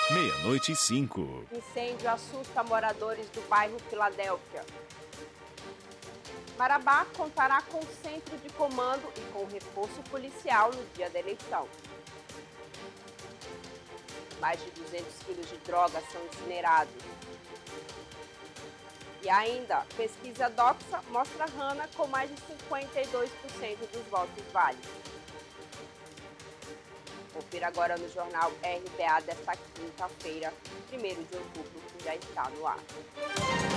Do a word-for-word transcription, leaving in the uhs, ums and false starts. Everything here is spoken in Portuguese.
Meia-noite e cinco. Incêndio assusta moradores do bairro Filadélfia. Marabá contará com centro de comando e com reforço policial no dia da eleição. Mais de duzentos quilos de drogas são incinerados. E ainda, pesquisa Doxa mostra Hanna com mais de cinquenta e dois por cento dos votos válidos. Confira agora no jornal R B A desta quinta-feira, primeiro de outubro, que já está no ar.